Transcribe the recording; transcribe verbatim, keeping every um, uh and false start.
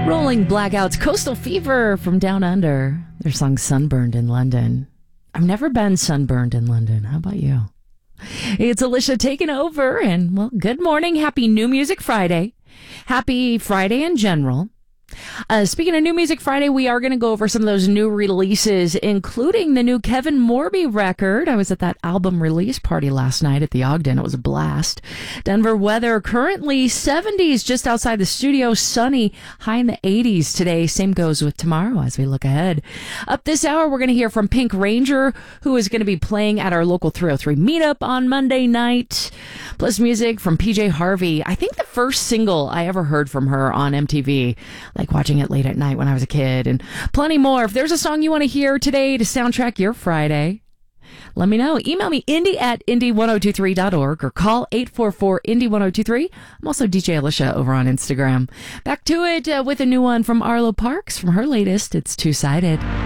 Rolling Blackouts, Coastal Fever from Down Under. Their song Sunburned in London. I've never been sunburned in London. How about you? It's Alicia taking over, and, well, good morning. Happy New Music Friday. Happy Friday in general. Uh, speaking of New Music Friday, we are going to go over some of those new releases, including the new Kevin Morby record. I was at that album release party last night at the Ogden. It was a blast. Denver weather currently seventies just outside the studio, sunny, high in the eighties today. Same goes with tomorrow as we look ahead. Up this hour, we're going to hear from Pink Ranger, who is going to be playing at our local three oh three meetup on Monday night. Plus music from P J Harvey. I think the first single I ever heard from her on M T V, like watching it late at night when I was a kid, and plenty more. If there's a song you want to hear today to soundtrack your Friday, let me know. Email me, indy at indy ten twenty-three dot org, or call eight four four, indy ten twenty-three. I'm also D J Alicia over on Instagram. Back to it uh, with a new one from Arlo Parks from her latest, It's Two-Sided.